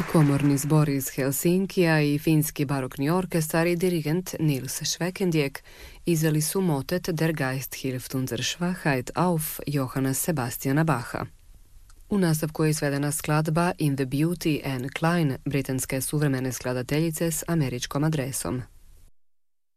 Komorni zbor iz Helsinkija i finski barokni orkestar i dirigent Nils Schweckendiek izveli su motet Der Geist hilft unser Schwachheit auf Johanna Sebastiana Bacha. U nastavku je izvedena skladba In the Beauty Anne Klein, britanske suvremene skladateljice s američkom adresom.